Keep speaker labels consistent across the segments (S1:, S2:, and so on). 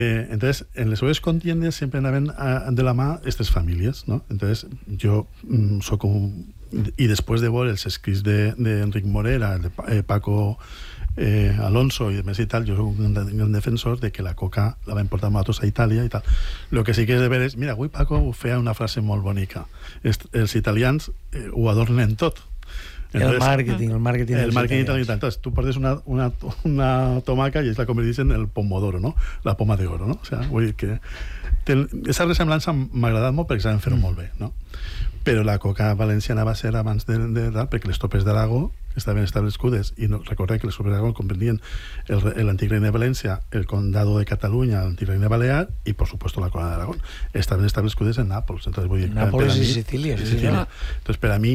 S1: Entonces, en les seves contiendes sempre anaven de la mà aquestes famílies, no? Entonces, jo soc un... I després de veure els escrits d'Enric Morera, de Paco Alonso i demés i tal, jo soc un gran defensor de que la coca la van portar nosaltres a Itàlia i tal. Lo que sí que és de veres, mira, avui Paco feia una frase molt bonica. Els italians ho adornen tot. Entonces, el marketing italiano. Entonces, tú portes una tomaca y la convertís en el pomodoro, ¿no? La poma de oro, ¿no? O sea, vull dir que esa ressemblança m'ha agradat molt perquè saben fer-ho molt bé, no? Però la coca valenciana va ser abans perquè les tropes d'Aragó estaven establertes i recordem que les tropes d'Aragó comprendien l'antic regne de València, el condado de Catalunya, l'antic regne balear i, por supuesto, la corona d'Aragón. Estaven establertes en Nàpols. Entonces, vull dir,
S2: Nàpols i Sicília.
S1: Entonces, per a mi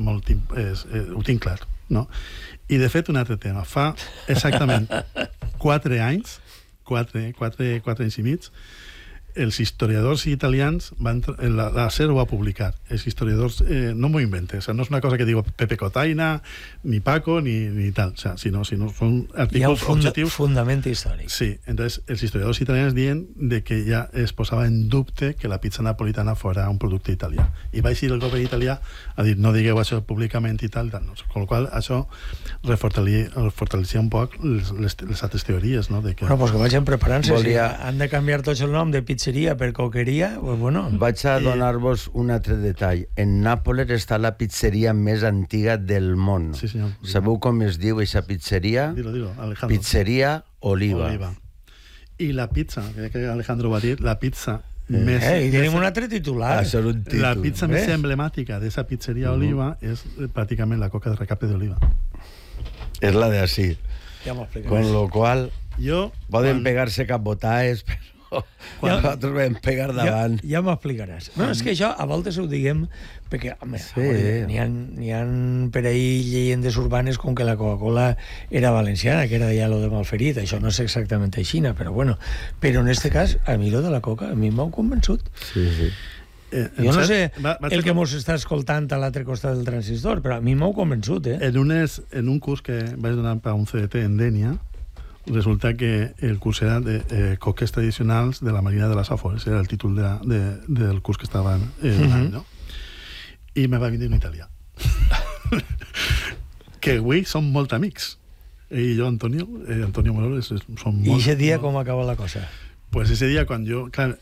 S1: ho tinc clar, no? I, de fet, un altre tema. Fa exactament 4 anys, 4 anys i mig, els historiadors italians la SER ho va publicar. Els historiadors no m'ho inventen, o sea, no és una cosa que diu Pepe Cotaina, ni Paco, ni tal, o sea, sinó són articles objectius.
S2: Hi ha un fundament històric.
S1: Sí, entonces els historiadors italians diuen de que ja es posava en dubte que la pizza napolitana fora un producte italià. I va eixir el govern italià a dir no digueu això públicament i tal, no? Con lo qual això refortalecia un poc les altres teories, no? De que...
S2: Bueno, pues que vagin preparant-se. Si han de canviar tots el nom de pizzeria per coqueria, pues bueno.
S3: Vaig a donar-vos un altre detall. En Nàpoles està la pizzeria més antiga del món.
S1: Sí, senyor.
S3: Sabeu com es diu aquesta pizzeria?
S1: Dilo, Alejandro.
S3: Pizzeria Oliva.
S1: I la pizza, que Alejandro va dir, la pizza més...
S2: I tenim un altre titular.
S1: La pizza més emblemàtica d'esa pizzeria Oliva és pràcticament la coca de recapte d'oliva.
S3: És la de així.
S2: Ja m'ho explicaràs.
S3: Con lo cual, poden pegar-se cabotaes, però nosaltres vam pegar davant.
S2: Ja m'ho explicaràs. No, és que això a voltes ho diguem perquè, home, n'hi ha per ahí llegendes urbanes com que la Coca-Cola era valenciana, que era ja lo de Malferit. Això no és exactament així, però bueno. Però en este cas, a mi lo de la Coca, a mi m'ha convençut.
S3: Sí.
S2: Jo no sé el que mos està escoltant a l'altre costat del transistor, però a mi m'ha convençut,
S1: En un curs que vaig donar per un CDT en Dènia, resulta que el curs era de coques tradicionals de la Marina de les Afores, era el títol del curs que estaven donant, no? I me va vindre un italià que avui som molt amics, ell i jo, Antonio Morales, som molt...
S2: I ese dia com acaba la cosa?
S1: Pues ese dia quan jo, clar,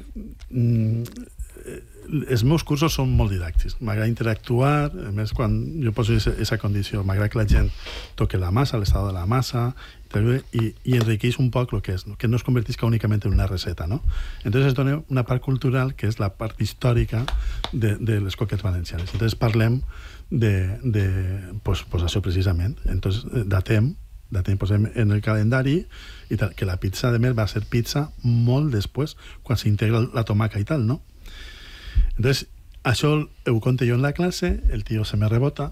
S1: els meus cursos són molt didàctics, m'agrada interactuar, a més quan jo poso aquesta condició, m'agrada que la gent toque la massa, l'estat de la massa i enriqueix un poc el que és, que no es convertisca únicament en una receta, no? Entonces es dona una part cultural que és la part històrica de les coques valencianes. Entonces parlem pues això precisament. Entonces datem, posem en el calendari i tal, que la pizza de més va ser pizza molt després, quan s'integra la tomaca i tal, no? Entonces, això ho conto jo en la clase, el tío se me rebota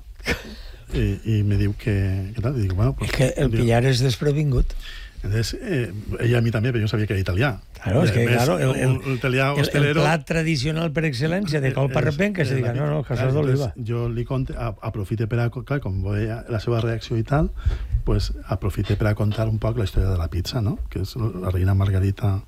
S1: y me diu que tal, y digo, bueno, pues...
S2: Es que el pillar es desprevingut.
S1: Entonces, ella a mí también, pero yo sabía que era italià.
S2: Claro, es que claro,
S1: el italià hostelero...
S2: El plat tradicional per excel·lència de colpa repent, que se diga, no, casals d'oliva.
S1: Jo li conto, aprofite per a, clar, com veia la seva reacció i tal, pues aprofite per a contar un poc la història de la pizza, no? Que és la reina Margarita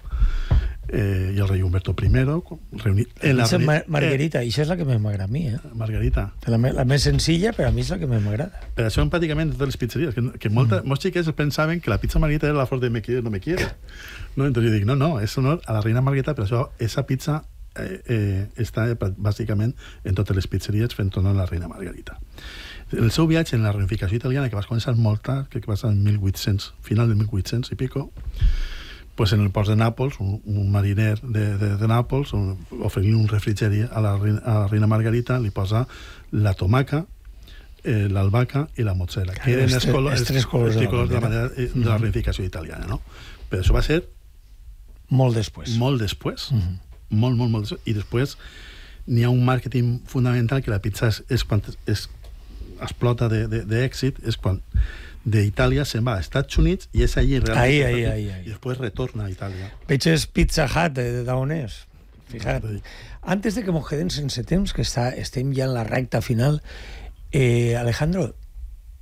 S1: i el rei Humberto I reunit en la
S2: Margarita, això és la que més m'agrada a mi,
S1: Margarita.
S2: La més senzilla, però a mi és la que més m'agrada.
S1: Per això pràcticament totes les pizzeries, que molts xiquets pensaven que la pizza Margarita era la flor de me quiere, no me quiere. ¿No? Entonces yo digo, no, es honor a la reina Margarita, però això, esa pizza està bàsicament en totes les pizzeries fent honor a la reina Margarita. El seu viatge en la reunificació italiana, que va començar molt tard, que va ser en 1800, final de 1800 i pico, pues en el port de Nàpols, un mariner de Nàpols, oferint un refrigeri a la reina Margarita, li posa la tomaca, l'albahaca i la mozzarella, que eren els tres colors de la manera de la reunificació italiana, no? Però això va ser
S2: molt després.
S1: Molt després. Molt després. I després n'hi ha un màrqueting fundamental que la pizza és quan explota d'èxit, és quan d'Itàlia se'n va a Estats Units i és allí realment i després retorna a Itàlia.
S2: Veig Pizza Hut d'on és. Fija't. Antes de que mos quedem sense temps, que estem ja en la recta final, Alejandro,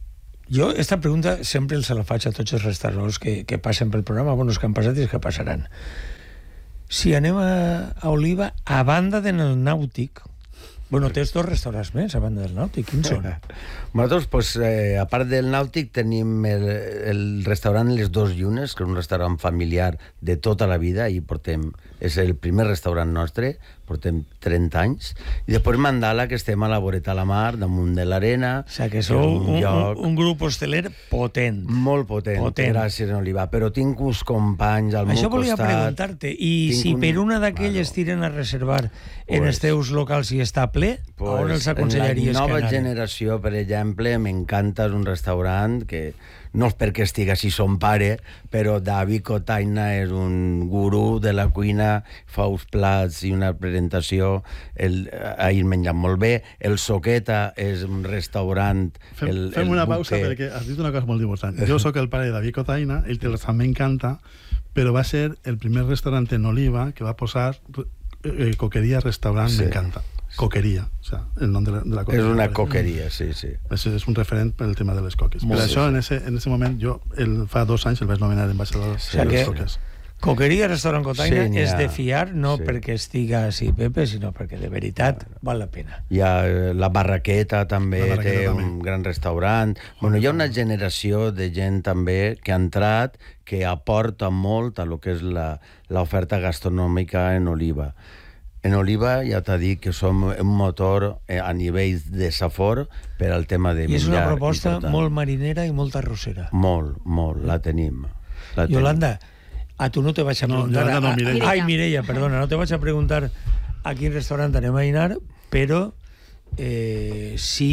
S2: Jo, esta pregunta sempre se la faig a tots els restaurants que passen pel programa, els que han passat i els que passaran. Si anem a Oliva, a banda del Nàutic, tens 2 restaurants més a banda del Nàutic, quins són?
S3: Nosaltres, a part del Nàutic, tenim el restaurant Les Dos Llunes, que és un restaurant familiar de tota la vida, i és el primer restaurant nostre, portem 30 anys, i després Mandala, que estem a la voreta a la mar, damunt de l'arena.
S2: O sigui que sou un grup hosteler potent.
S3: Molt potent, gràcies, Oliva. Però tinc uns companys al meu costat...
S2: Això volia preguntar-te, i si per una d'aquelles tiren a reservar en els teus locals i està ple, on els aconsellaries que
S3: anaren? La nova
S2: anaren?
S3: generació, per exemple, m'encanta, és un restaurant que no és perquè estigui així son pare, però David Cotaina és un gurú de la cuina, fa uns plats i una presentació, ahir menjat molt bé. El Soqueta és un restaurant...
S1: Fem una pausa perquè has dit una cosa molt important. Jo sóc el pare de David Cotaina, el restaurant m'encanta, però va ser el primer restaurant en Oliva que va posar Coqueria Restaurant, m'encanta. Coqueria, o sea, el nom de la coqueria.
S3: És una coqueria, sí.
S1: És un referent pel tema de les coques. Per això, en ese moment, jo fa 2 anys el vaig nomenar embajador de les coques.
S2: Coqueria Restaurant Cotaina és de fiar, no perquè estiga així, Pepe, sinó perquè de veritat val la pena.
S3: Hi ha la Barraqueta, també té un gran restaurant. Hi ha una generació de gent també que ha entrat, que aporta molt a lo que és l'oferta gastronòmica en Oliva. En Oliva ja t'ha dit que som un motor a nivell de safor per al tema de menjar.
S2: I és una proposta molt marinera i molt arrossera.
S3: Molt, la tenim.
S2: Yolanda, a tu no te vaig a preguntar...
S1: No, Mireia.
S2: Ai, Mireia, perdona, no te vaig a preguntar a quin restaurant anem a dinar, però sí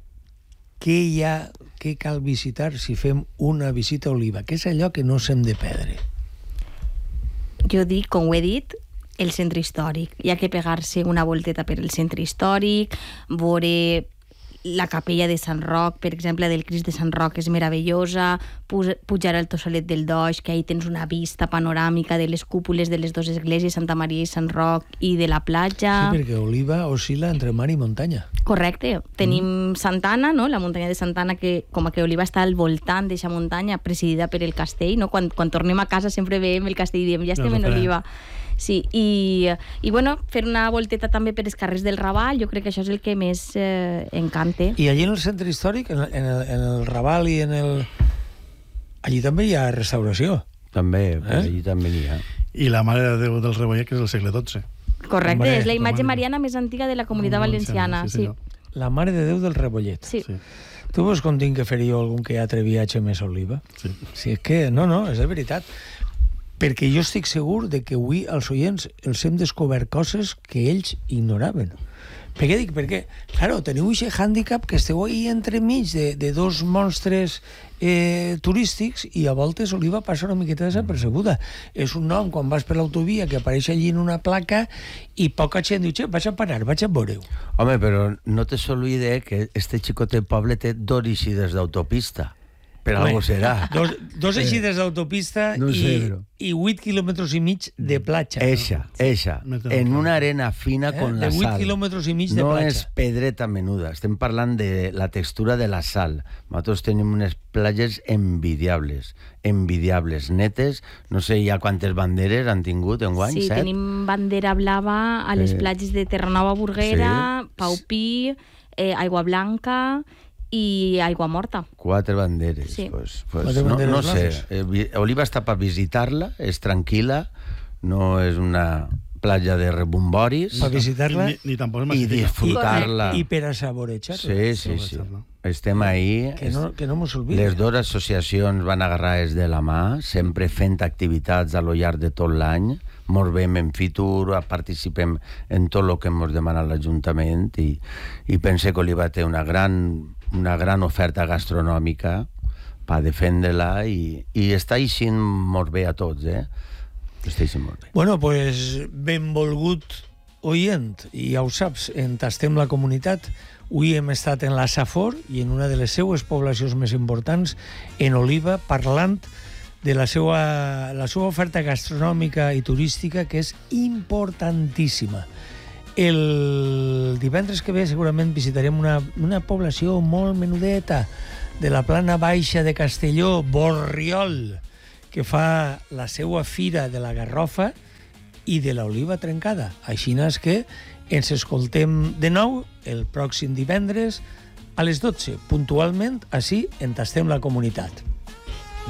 S2: què cal visitar si fem una visita a Oliva, que és allò que no s'hem de perdre.
S4: Jo dic, com ho he dit, el centre històric. Hi ha que pegar-se una volteta per el centre històric, veure la capella de Sant Roc, per exemple, del Crist de Sant Roc, és meravellosa, pujar al Tossalet del Doix, que ahí tens una vista panoràmica de les cúpules de les 2 esglésies, Santa Maria i Sant Roc, i de la platja.
S2: Sí, perquè Oliva oscil·la entre mar i muntanya.
S4: Correcte. Tenim Santana, no? La muntanya de Santana, que com que Oliva està al voltant d'aquesta muntanya, presidida per el castell, no? Quan tornem a casa sempre veiem el castell i diem, ja estem en Oliva. Sí, i fer una volteta també per els carrers del Raval, jo crec que això és el que més encanta.
S2: I allí en el centre històric, en el Raval i en el... Allí també hi ha restauració.
S3: També, allí també n'hi ha.
S1: I la Mare de Déu del Rebollet, que és del segle XII.
S4: Correcte, és la imatge mariana més antiga de la Comunitat Valenciana. Sí.
S2: La Mare de Déu del Rebollet.
S4: Sí.
S2: Tu veus com tinc que fer jo algun que altre viatge més a Oliva?
S1: Sí.
S2: Si és que, no, és de veritat. Perquè jo estic segur de que avui als oients els hem descobert coses que ells ignoraven. Per què dic? Perquè, claro, teniu aquest hàndicap que esteu ahí entremig de 2 monstres turístics i a voltes Oliva passa una miqueta desapercebuda. És un nom, quan vas per l'autovia, que apareix allí en una placa i poca gent diu, vaig a parar, vaig a veure-ho.
S3: Home, però no te s'olvide que este xicotet poble té 2 eixides d'autopista. Per algo serà.
S2: 2 eixides d'autopista i 8 quilòmetres i mig de platja.
S3: Eixa. En una arena fina con la sal.
S2: De 8 quilòmetres i mig de platja.
S3: No és pedreta menuda. Estem parlant de la textura de la sal. Nosaltres tenim unes platges envidiables, netes. No sé ja quantes banderes han tingut enguany, 7?
S4: Sí, tenim bandera blava a les platges de Terranova Burguera, Paupí, Aigua Blanca i Aigua Morta.
S3: 4 banderes.
S4: Sí.
S3: No sé. Oliva està per visitar-la, és tranquil·la, no és una platja de rebomboris.
S2: Per visitar-la
S1: ni tampoc és
S3: i disfrutar-la.
S2: I per a saborejar.
S3: Sí. Estem ahí.
S2: Que no mos olvide.
S3: Les 2 associacions van agarrades de la mà, sempre fent activitats a lo llarg de tot l'any. Mos veiem en Fitur, participem en tot el que ens demana l'Ajuntament i pense que Oliva té una gran oferta gastronòmica per defendre-la i està eixint molt bé a tots, Està eixint molt bé.
S2: Bueno, pues benvolgut oient, i ja ho saps, en Tastem la Comunitat, avui hem estat en la Safor i en una de les seues poblacions més importants, en Oliva, parlant de la seva oferta gastronòmica i turística, que és importantíssima. El divendres que ve segurament visitarem una població molt menudeta, de la plana baixa de Castelló, Borriol, que fa la seva fira de la garrofa i de l'oliva trencada. Així és que ens escoltem de nou el pròxim divendres a les 12, puntualment, així en Tastem la Comunitat.